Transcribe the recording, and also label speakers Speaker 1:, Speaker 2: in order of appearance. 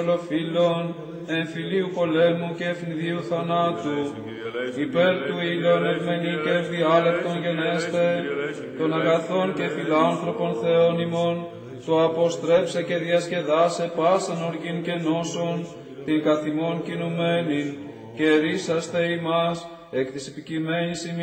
Speaker 1: Φίλων, εμφυλίου πολέμου και ευνηδίου θανάτου, υπέρ του ήλιον ερμενή και ευδιάλεκτον γενέστε, των αγαθών και φιλάνθρωπων Θεών ημών, το αποστρέψε και διασκεδάσε πάσαν οργήν και νόσον, την καθημών κινουμένην, και ρίσαστε ημάς εκ της επικειμένης ημών